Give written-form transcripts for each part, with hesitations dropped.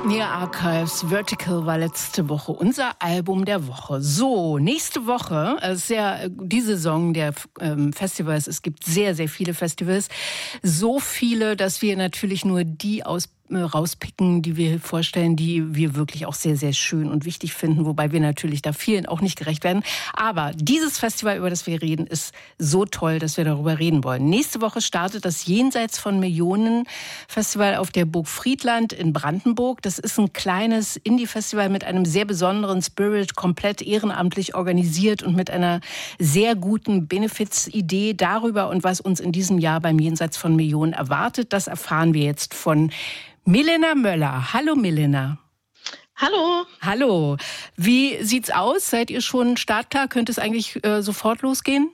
Near Archives, Vertical war letzte Woche unser Album der Woche. So, nächste Woche, ist ja die Saison der Festivals. Es gibt sehr, sehr viele Festivals. So viele, dass wir natürlich nur die rauspicken, die wir vorstellen, die wir wirklich auch sehr, sehr schön und wichtig finden, wobei wir natürlich da vielen auch nicht gerecht werden. Aber dieses Festival, über das wir reden, ist so toll, dass wir darüber reden wollen. Nächste Woche startet das Jenseits von Millionen Festival auf der Burg Friedland in Brandenburg. Das ist ein kleines Indie-Festival mit einem sehr besonderen Spirit, komplett ehrenamtlich organisiert und mit einer sehr guten Benefits-Idee darüber und was uns in diesem Jahr beim Jenseits von Millionen erwartet. Das erfahren wir jetzt von Milena Möller. Hallo Milena. Hallo. Hallo. Wie sieht's aus? Seid ihr schon startklar? Könnte es eigentlich sofort losgehen?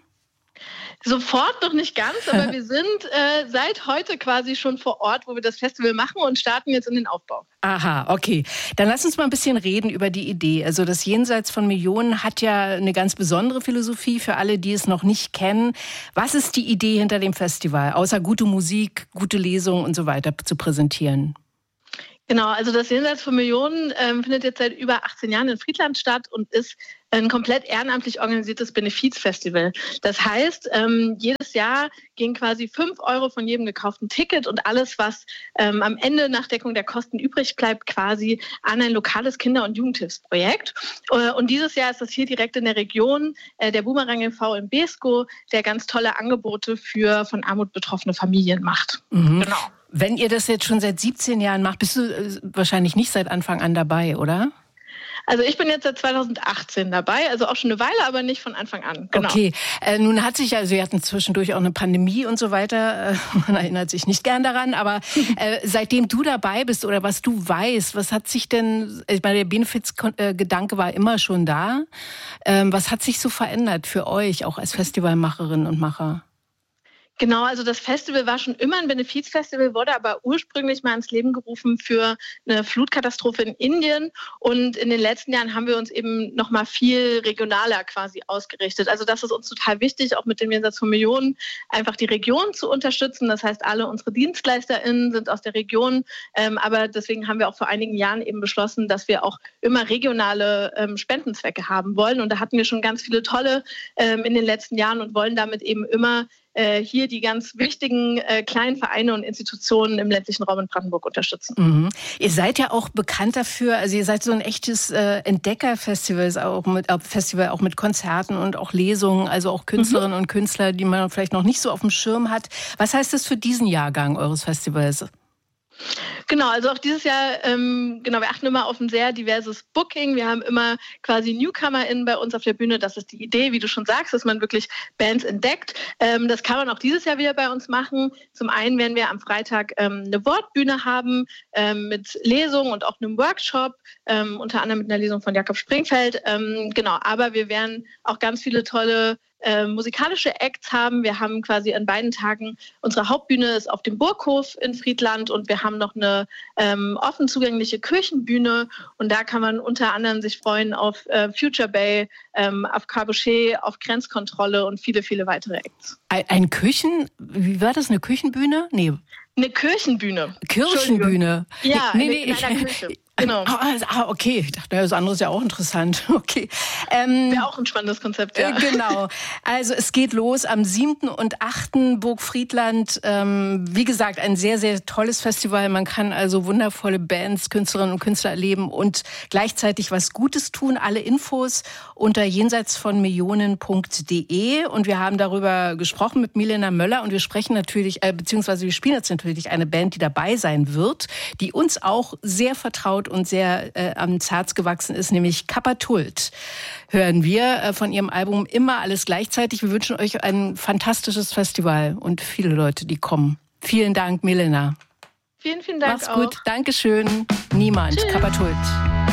Sofort noch nicht ganz, aber wir sind seit heute quasi schon vor Ort, wo wir das Festival machen und starten jetzt in den Aufbau. Aha, okay. Dann lass uns mal ein bisschen reden über die Idee. Also das Jenseits von Millionen hat ja eine ganz besondere Philosophie für alle, die es noch nicht kennen. Was ist die Idee hinter dem Festival, außer gute Musik, gute Lesungen und so weiter zu präsentieren? Genau, also das Jenseits von Millionen findet jetzt seit über 18 Jahren in Friedland statt und ist ein komplett ehrenamtlich organisiertes Benefizfestival. Das heißt, jedes Jahr gehen quasi 5 € von jedem gekauften Ticket und alles, was am Ende nach Deckung der Kosten übrig bleibt, quasi an ein lokales Kinder- und Jugendhilfsprojekt. Und dieses Jahr ist das hier direkt in der Region, der Boomerang e.V. in Beeskow, der ganz tolle Angebote für von Armut betroffene Familien macht. Mhm. Genau. Wenn ihr das jetzt schon seit 17 Jahren macht, bist du wahrscheinlich nicht seit Anfang an dabei, oder? Also ich bin jetzt seit 2018 dabei, also auch schon eine Weile, aber nicht von Anfang an. Genau. Okay, nun hat sich, also wir hatten zwischendurch auch eine Pandemie und so weiter, man erinnert sich nicht gern daran, aber seitdem du dabei bist oder was du weißt, was hat sich denn, ich meine, der Benefits-Gedanke war immer schon da, was hat sich so verändert für euch, auch als Festivalmacherinnen und Macher? Genau, also das Festival war schon immer ein Benefizfestival, wurde aber ursprünglich mal ins Leben gerufen für eine Flutkatastrophe in Indien. Und in den letzten Jahren haben wir uns eben noch mal viel regionaler quasi ausgerichtet. Also das ist uns total wichtig, auch mit dem Jenseits von Millionen, einfach die Region zu unterstützen. Das heißt, alle unsere DienstleisterInnen sind aus der Region. Aber deswegen haben wir auch vor einigen Jahren eben beschlossen, dass wir auch immer regionale Spendenzwecke haben wollen. Und da hatten wir schon ganz viele tolle in den letzten Jahren und wollen damit eben immer hier die ganz wichtigen kleinen Vereine und Institutionen im ländlichen Raum in Brandenburg unterstützen. Mhm. Ihr seid ja auch bekannt dafür, also ihr seid so ein echtes Entdeckerfestival, auch mit Konzerten und auch Lesungen, also auch Künstlerinnen und Künstler, die man vielleicht noch nicht so auf dem Schirm hat. Was heißt das für diesen Jahrgang eures Festivals? Genau, also auch dieses Jahr, wir achten immer auf ein sehr diverses Booking. Wir haben immer quasi NewcomerInnen bei uns auf der Bühne. Das ist die Idee, wie du schon sagst, dass man wirklich Bands entdeckt. Das kann man auch dieses Jahr wieder bei uns machen. Zum einen werden wir am Freitag eine Wortbühne haben mit Lesungen und auch einem Workshop, unter anderem mit einer Lesung von Jakob Springfeld. Aber wir werden auch ganz viele tolle musikalische Acts haben. Wir haben quasi an beiden Tagen, unsere Hauptbühne ist auf dem Burghof in Friedland und wir haben noch eine offen zugängliche Kirchenbühne und da kann man unter anderem sich freuen auf Future Bay, auf Cabochet, auf Grenzkontrolle und viele, viele weitere Acts. Wie war das, eine Küchenbühne? Nee. Eine Kirchenbühne. Kirchenbühne? Ja, in einer Kirche. Genau. Okay. Ich dachte, das andere ist ja auch interessant. Okay. Wäre auch ein spannendes Konzept, ja. Genau. Also es geht los am 7. und 8. Burg Friedland. Wie gesagt, ein sehr, sehr tolles Festival. Man kann also wundervolle Bands, Künstlerinnen und Künstler erleben und gleichzeitig was Gutes tun. Alle Infos unter jenseitsvonmillionen.de. Und wir haben darüber gesprochen mit Milena Möller und wir sprechen natürlich, beziehungsweise wir spielen jetzt natürlich eine Band, die dabei sein wird, die uns auch sehr vertraut und sehr ans Herz gewachsen ist, nämlich Kapatult. Hören wir von ihrem Album Immer alles gleichzeitig. Wir wünschen euch ein fantastisches Festival und viele Leute, die kommen. Vielen Dank, Milena. Vielen, vielen Dank. Mach's gut. Dankeschön. Niemand. Kapatult.